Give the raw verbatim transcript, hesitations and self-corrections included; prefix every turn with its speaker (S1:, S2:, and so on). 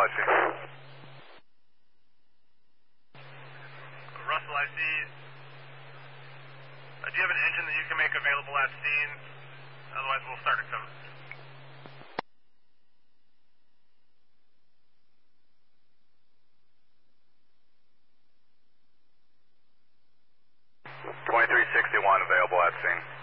S1: available at scene.
S2: Russell, I see. Uh, do you have an engine that you can make available at scene? Otherwise, we'll start a code.
S1: twenty-three sixty-one available at scene.